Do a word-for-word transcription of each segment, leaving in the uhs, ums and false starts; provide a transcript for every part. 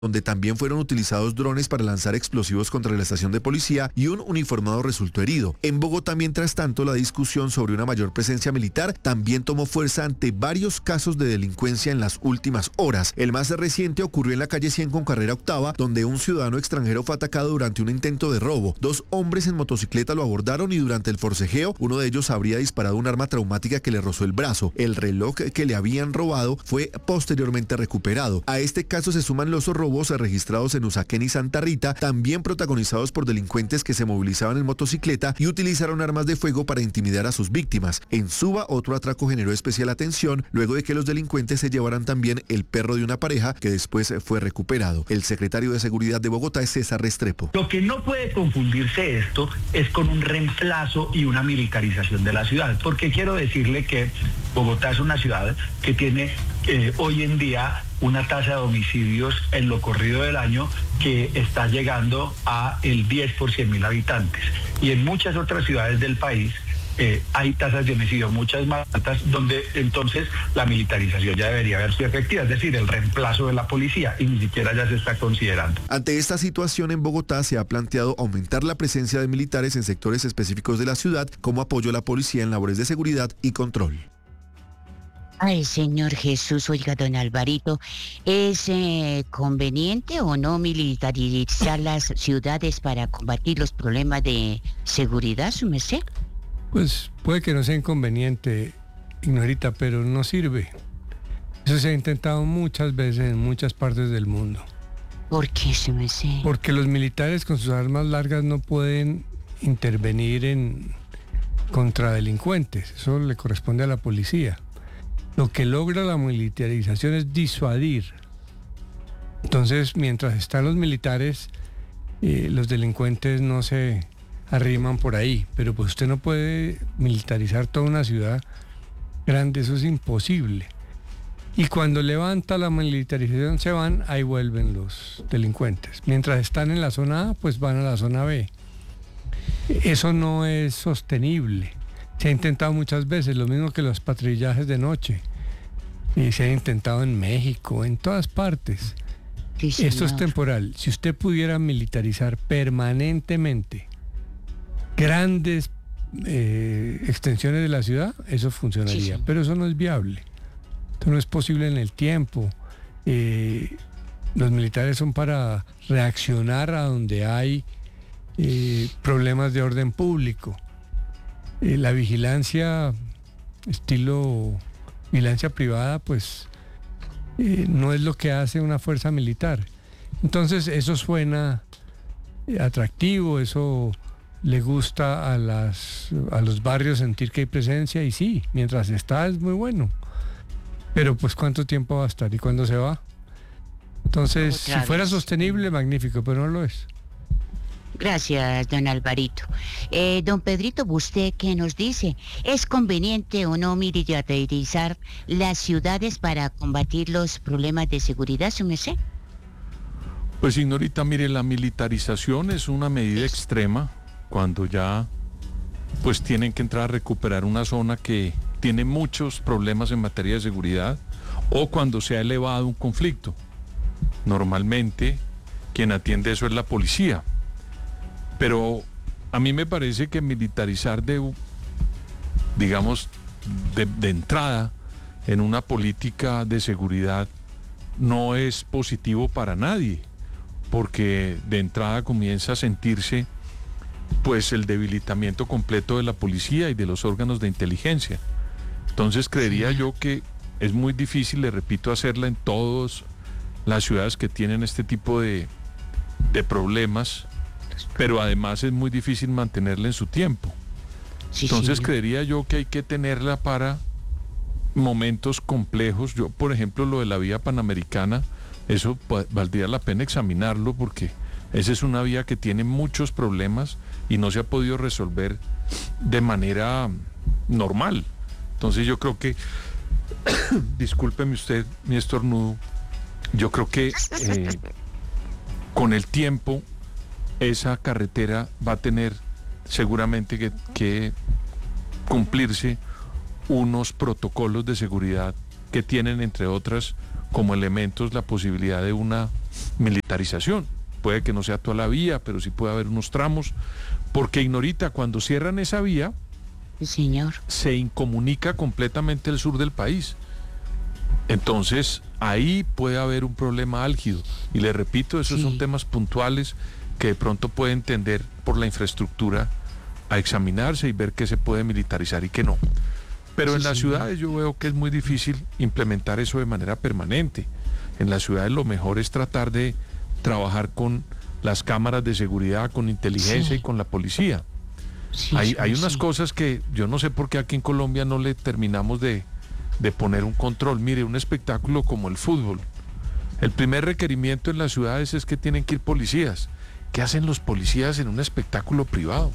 donde también fueron utilizados drones para lanzar explosivos contra la estación de policía y un uniformado resultó herido. En Bogotá, mientras tanto, la discusión sobre una mayor presencia militar también tomó fuerza ante varios casos de delincuencia en las últimas horas. El más reciente ocurrió en la calle cien con carrera octava, donde un ciudadano extranjero fue atacado durante un intento de robo. Dos hombres en motocicleta lo abordaron y durante el forcejeo, uno de ellos habría disparado un arma traumática que le rozó el brazo. El reloj que le habían robado fue posteriormente recuperado. A este caso se suman los robos registrados en Usaquén y Santa Rita, también protagonizados por delincuentes que se movilizaban en motocicleta y utilizaron armas de fuego para intimidar a sus víctimas. En Suba, otro atraco generó especial atención luego de que los delincuentes se llevaran también el perro de una pareja que después fue recuperado. El secretario de Seguridad de Bogotá es César Restrepo. Lo que no puede confundirse esto es con un reemplazo y una militarización de la ciudad, porque quiero decirle que Bogotá es una ciudad que tiene eh, hoy en día una tasa de homicidios en lo corrido del año que está llegando a el diez por cien mil habitantes. Y en muchas otras ciudades del país eh, hay tasas de homicidio muchas más altas, donde entonces la militarización ya debería haber sido efectiva, es decir, el reemplazo de la policía, y ni siquiera ya se está considerando. Ante esta situación en Bogotá se ha planteado aumentar la presencia de militares en sectores específicos de la ciudad como apoyo a la policía en labores de seguridad y control. Ay, señor Jesús, oiga, don Alvarito, ¿es eh, conveniente o no militarizar las ciudades para combatir los problemas de seguridad, su merced? Pues puede que no sea inconveniente, Ignorita, pero no sirve. Eso se ha intentado muchas veces en muchas partes del mundo. ¿Por qué, su merced? Porque los militares con sus armas largas no pueden intervenir en contra delincuentes, eso le corresponde a la policía. Lo que logra la militarización es disuadir. Entonces, mientras están los militares, eh, los delincuentes no se arriman por ahí. Pero pues usted no puede militarizar toda una ciudad grande, eso es imposible. Y cuando levanta la militarización se van, ahí vuelven los delincuentes. Mientras están en la zona A, pues van a la zona B. Eso no es sostenible. Se ha intentado muchas veces, lo mismo que los patrullajes de noche. Y se ha intentado en México, en todas partes. Sí, esto es temporal. Si usted pudiera militarizar permanentemente grandes eh, extensiones de la ciudad, eso funcionaría. Sí, pero eso no es viable. Esto no es posible en el tiempo. Eh, los militares son para reaccionar a donde hay eh, problemas de orden público. Eh, la vigilancia, estilo vigilancia privada, pues eh, no es lo que hace una fuerza militar. Entonces eso suena eh, atractivo, eso le gusta a, las, a los barrios sentir que hay presencia, y sí, mientras está es muy bueno. Pero pues ¿cuánto tiempo va a estar y cuándo se va? Entonces, si fuera sostenible, magnífico, pero no lo es. Gracias, don Alvarito. Eh, don Pedrito, ¿usted qué nos dice? ¿Es conveniente o no militarizar las ciudades para combatir los problemas de seguridad, su merced? Pues, Ignorita, mire, la militarización es una medida extrema cuando ya pues tienen que entrar a recuperar una zona que tiene muchos problemas en materia de seguridad, o cuando se ha elevado un conflicto. Normalmente quien atiende eso es la policía. Pero a mí me parece que militarizar de, digamos, de, de entrada en una política de seguridad no es positivo para nadie, porque de entrada comienza a sentirse pues el debilitamiento completo de la policía y de los órganos de inteligencia. Entonces creería yo que es muy difícil, le repito, hacerla en todas las ciudades que tienen este tipo de, de problemas, pero además es muy difícil mantenerla en su tiempo. Sí, Entonces sí. creería yo que hay que tenerla para momentos complejos. Yo, por ejemplo, lo de la vía panamericana, eso valdría la pena examinarlo, porque esa es una vía que tiene muchos problemas y no se ha podido resolver de manera normal. Entonces yo creo que, discúlpeme usted mi estornudo, yo creo que eh, con el tiempo esa carretera va a tener seguramente que, que cumplirse unos protocolos de seguridad que tienen, entre otras, como elementos la posibilidad de una militarización. Puede que no sea toda la vía, pero sí puede haber unos tramos, porque Ignorita, cuando cierran esa vía, sí, señor, se incomunica completamente el sur del país. Entonces, ahí puede haber un problema álgido. Y le repito, esos sí. son temas puntuales que de pronto puede entender por la infraestructura a examinarse y ver qué se puede militarizar y qué no. Pero sí, en las sí. ciudades yo veo que es muy difícil implementar eso de manera permanente. En las ciudades lo mejor es tratar de trabajar con las cámaras de seguridad, con inteligencia sí. y con la policía. Sí, hay, sí, hay unas sí. cosas que yo no sé por qué aquí en Colombia no le terminamos de, de poner un control. Mire, un espectáculo como el fútbol. El primer requerimiento en las ciudades es que tienen que ir policías. ¿Qué hacen los policías en un espectáculo privado?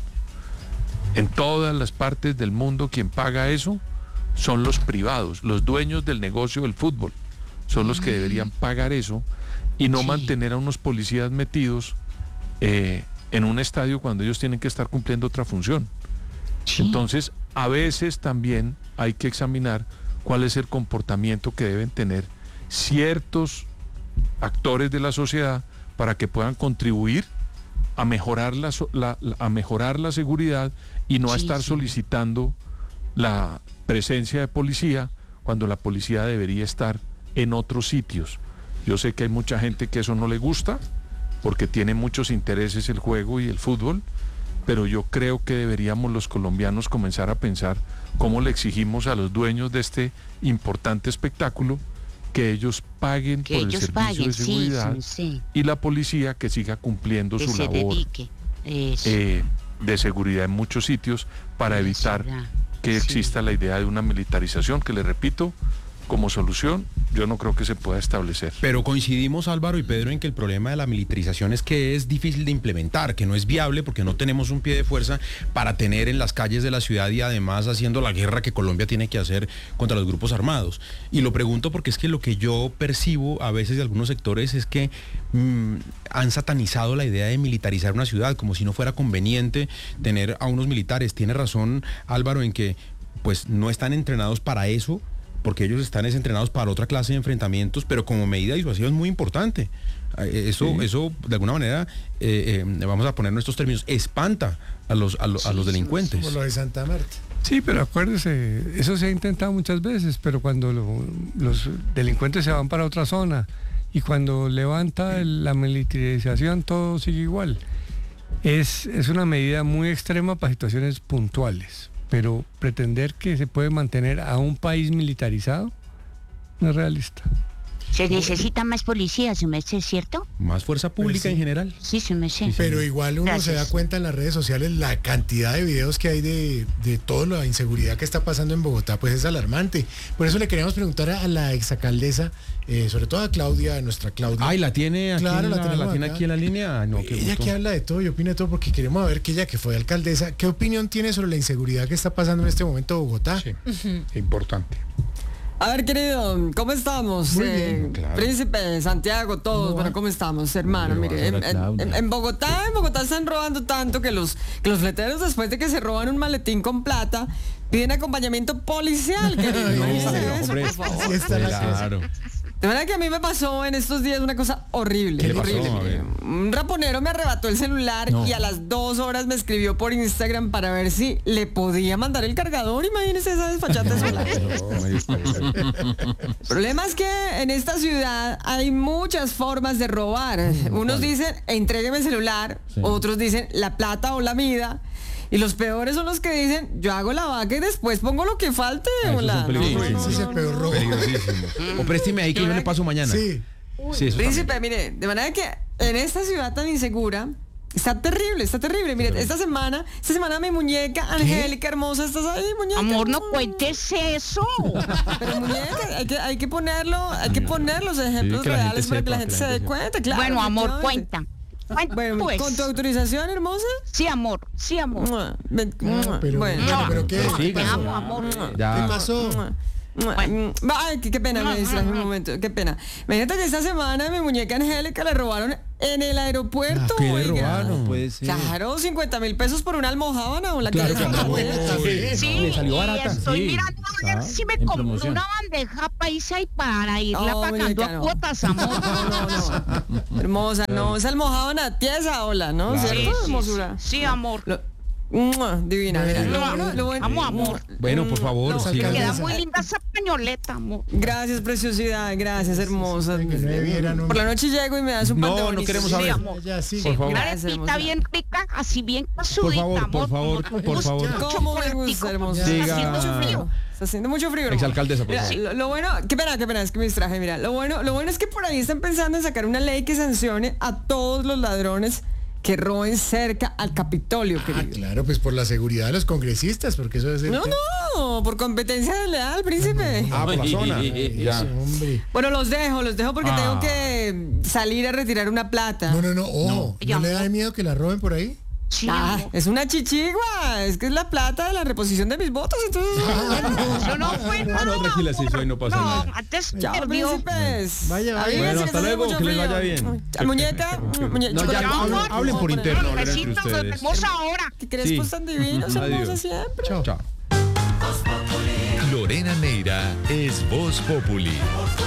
En todas las partes del mundo quien paga eso son los privados, los dueños del negocio del fútbol. Son los que deberían pagar eso y no sí. mantener a unos policías metidos eh, en un estadio cuando ellos tienen que estar cumpliendo otra función. Sí. Entonces, a veces también hay que examinar cuál es el comportamiento que deben tener ciertos actores de la sociedad para que puedan contribuir a mejorar la, la, a mejorar la seguridad y no sí, a estar sí. solicitando la presencia de policía cuando la policía debería estar en otros sitios. Yo sé que hay mucha gente que eso no le gusta porque tiene muchos intereses el juego y el fútbol, pero yo creo que deberíamos los colombianos comenzar a pensar cómo le exigimos a los dueños de este importante espectáculo que ellos paguen que por ellos el servicio paguen, de seguridad sí, sí, sí. y la policía que siga cumpliendo que su se labor eh, de seguridad en muchos sitios para Eso, evitar ya. que sí. exista la idea de una militarización que, le repito, como solución yo no creo que se pueda establecer. Pero coincidimos, Álvaro y Pedro, en que el problema de la militarización es que es difícil de implementar, que no es viable porque no tenemos un pie de fuerza para tener en las calles de la ciudad y además haciendo la guerra que Colombia tiene que hacer contra los grupos armados. Y lo pregunto porque es que lo que yo percibo a veces de algunos sectores es que mmm, han satanizado la idea de militarizar una ciudad como si no fuera conveniente tener a unos militares. Tiene razón, Álvaro, en que pues no están entrenados para eso, porque ellos están entrenados para otra clase de enfrentamientos, pero como medida disuasiva es muy importante. Eso, sí. eso de alguna manera, eh, eh, vamos a poner nuestros términos, espanta a los, a, lo, sí, a los delincuentes. Como lo de Santa Marta. Sí, pero acuérdese, eso se ha intentado muchas veces, pero cuando lo, los delincuentes se van para otra zona y cuando levanta el, la militarización todo sigue igual. Es, es una medida muy extrema para situaciones puntuales. Pero pretender que se puede mantener a un país militarizado no es realista. Se necesita más policía, su merced, ¿cierto? Más fuerza pública sí. en general. Sí, su merced. Pero igual uno Gracias. se da cuenta en las redes sociales la cantidad de videos que hay de, de toda la inseguridad que está pasando en Bogotá, pues es alarmante. Por eso le queríamos preguntar a la exalcaldesa, eh, sobre todo a Claudia, a nuestra Claudia. Ay, la tiene aquí, claro, la, la, la tiene aquí en la línea. No, qué ella gusto. que habla de todo y opina de todo porque queremos ver que ella que fue alcaldesa, ¿qué opinión tiene sobre la inseguridad que está pasando en este momento en Bogotá? Sí, uh-huh. importante. A ver, querido, ¿cómo estamos? Muy eh, bien, claro. Príncipe, Santiago, todos, bueno, ¿cómo estamos, hermano? Mire, en, en, en Bogotá, en Bogotá están robando tanto que los, que los fleteros, después de que se roban un maletín con plata, piden acompañamiento policial, querido. No, eso, hombre, por favor. Así está la claro. De verdad que a mí me pasó en estos días una cosa horrible. ¿Qué le pasó? horrible. Un raponero me arrebató el celular no. y a las dos horas me escribió por Instagram para ver si le podía mandar el cargador. Imagínese esa desfachata solar. El problema es que en esta ciudad hay muchas formas de robar. Unos dicen, entrégueme el celular, sí. otros dicen, la plata o la vida. Y los peores son los que dicen, yo hago la vaca y después pongo lo que falte. Ah, hola. No, no, no, no, sí, no, peor robo. O présteme ahí que yo le paso mañana. Sí. sí Príncipe, también. Mire, de manera que en esta ciudad tan insegura, está terrible, está terrible. Mire, terrible. esta semana, esta semana mi muñeca, Angélica, hermosa, estás ahí, muñeca. Amor, no cuentes eso. Pero muñeca, hay que, hay que ponerlo, hay que poner los ejemplos sí, reales para que la gente se dé cuenta, claro. Bueno, amor, cuenta. Bueno, pues. ¿Con tu autorización, hermosa? Sí, amor, sí, amor. No, pero, bueno, no, pero ¿qué? Sí, te amo, amor. Ya. ¿Qué pasó? Ay, qué, qué pena, me distraje un momento, qué pena. Imagínate que esta semana mi muñeca Angélica le robaron en el aeropuerto. ¿Qué le oiga. robaron? Puede ser. Claro, cincuenta mil pesos por una almojábana o la que Claro, le claro. robaron. Sí, Le salió y barata. estoy Sí, mirando a ver está si me en compro promoción. una bandeja paisa y para irla No, pagando muñeca, a no. cuotas, amor. No, no, no. Hermosa, no, esa almojábana tiesa, hola, ¿no? Claro. ¿Cierto? Sí, sí, Hermosura. sí, amor. Lo- ¡Mua! Divina, mira. Bueno. Lo bueno- lo bueno- Vamos, amor. Bueno, por favor, No, siga. Queda Alcaldesa. muy linda esa pañoleta, amor. Gracias, preciosidad, gracias, hermosa. Que no me vieran, Por la noche llego y me das un No, pan de no bonito. queremos Sí, saber. amor. Ya, sí. Por favor. Una Gracias, arepita hermosa. bien rica, así bien casudita, Por favor, amor. por favor, con por gusto, favor. mucho ¿Cómo me chocolatico, gusta, hermosa? porque Siga. Está haciendo mucho frío. Está haciendo mucho frío, hermano. Exalcaldesa, por Mira, favor. Lo, lo bueno, qué pena, qué pena, es que me distraje, mira. Lo bueno, lo bueno es que por ahí están pensando en sacar una ley que sancione a todos los ladrones que roben cerca al Capitolio, Ah, querido. claro, pues por la seguridad de los congresistas, porque eso es el No, tema. no, por competencia desleal, príncipe. Ah, por la zona. Ya. Eso, hombre. Bueno, los dejo, los dejo porque Ah. tengo que salir a retirar una plata. No, no, no, ojo, Ya, ¿no le da amor. miedo que la roben por ahí? Sí, Ah, amor. es una chichigua, es que es la plata de la reposición de mis votos, entonces... Yo no fue Ah, nada, no, tranquila, sí, amor. hoy no pasa no, nada. antes Chao, perdió. príncipes. Vaya, vaya. Avíguense Bueno, que hasta está haciendo luego, mucho que les frío. vaya bien. Ay, muñeca, muñe- No, ya, chocolate. hablen- Vamos, hablen por vamos a interno, poner- hablen entre Besitos, nos ustedes. vemos ahora. Que crespos Sí. tan divinos, hermosos Adiós. siempre. Chao. Chao. Lorena Neira es Voz Populi.